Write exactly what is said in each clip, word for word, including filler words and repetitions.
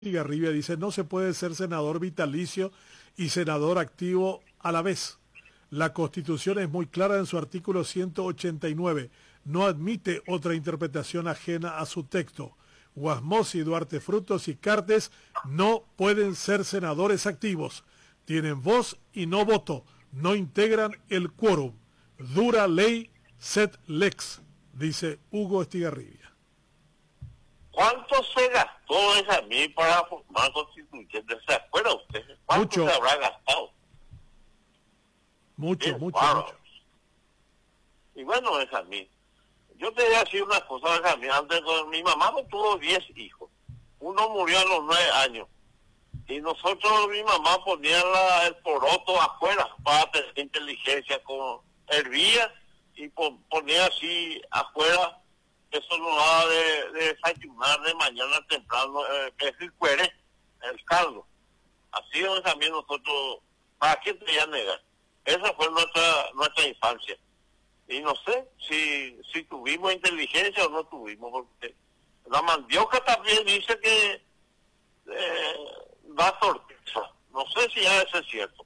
Estigarribia dice, no se puede ser senador vitalicio y senador activo a la vez. La Constitución es muy clara en su artículo ciento ochenta y nueve. No admite otra interpretación ajena a su texto. Guasmosi, Duarte Frutos y Cartes no pueden ser senadores activos. Tienen voz y no voto. No integran el quórum. Dura ley sed lex, dice Hugo Estigarribia. ¿Cuánto se gastó esa mil para formar constituyente? ¿Se acuerda usted? ¿Cuánto Mucho. se habrá gastado? Mucho, Bien, mucho, bárbaro. mucho. Y bueno, esa mil. Yo te voy a decir una cosa, esa mil. Antes con mi mamá no tuvo diez hijos. Uno murió a los nueve años. Y nosotros, mi mamá ponía la, el poroto afuera para tener inteligencia. Como hervía y pon, ponía así afuera. Eso nos daba de, de desayunar de mañana temprano, eh, que es el cuere, el caldo. Así es también nosotros, ¿para qué te voy a negar? Esa fue nuestra nuestra infancia. Y no sé si, si tuvimos inteligencia o no tuvimos, porque la mandioca también dice que eh, da sorpresa. No sé si ya eso es cierto.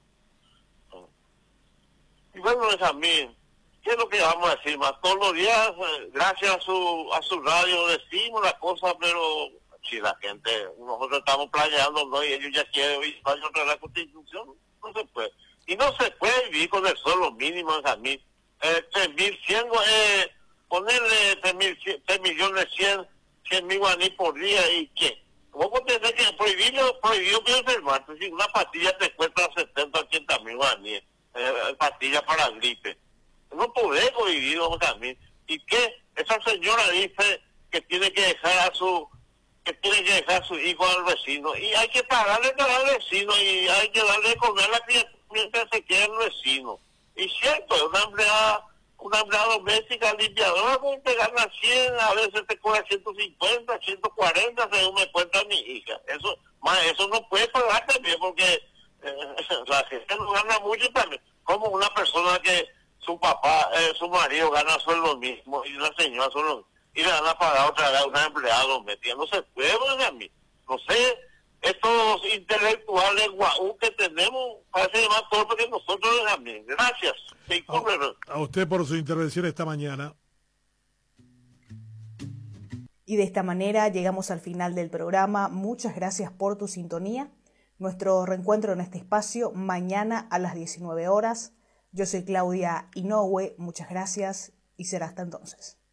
Y bueno, es a mí. ¿Qué es lo que vamos a decir más? Todos los días, eh, gracias a su a su radio, decimos las cosas, pero si la gente, nosotros estamos planeando, ¿no? Y ellos ya quieren oír otra la Constitución, no se puede. Y no se puede vivir con el suelo mínimo a mí. Eh, tres mil cien, eh, ponerle tres millones cien, cien mil guaní por día, ¿y qué? Vos tenés que prohibirlo, prohibido que enfermarte. Si una pastilla te cuesta setenta, ochenta mil guaní, eh, pastilla para gripe. No podemos vivir también. ¿Y qué? Esa señora dice que tiene que dejar a su que tiene que dejar a su hijo al vecino. Y hay que pagarle al vecino y hay que darle de comer a la criatura mientras se queda el vecino. Y cierto, es una empleada, una empleada doméstica limpiadora, pues te gana cien, a veces te cobra ciento cincuenta, ciento cuarenta, según me cuenta mi hija. Eso, más eso no puede pagar también porque eh, la gente no gana mucho también. Como una persona que su papá, eh, su marido gana sueldo mismo y la señora solo y le van a pagar otra vez a una empleada doméstica. No se puede, a mí. No sé, estos intelectuales guau que tenemos parece más torpe que nosotros también. Gracias. A, a usted por su intervención esta mañana. Y de esta manera llegamos al final del programa. Muchas gracias por tu sintonía. Nuestro reencuentro en este espacio mañana a las diecinueve horas. Yo soy Claudia Inoue, muchas gracias y será hasta entonces.